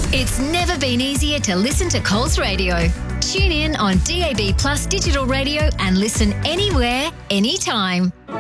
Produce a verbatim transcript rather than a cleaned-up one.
It's never been easier to listen to Coles Radio. Tune in on D A B Plus digital radio and listen anywhere, anytime.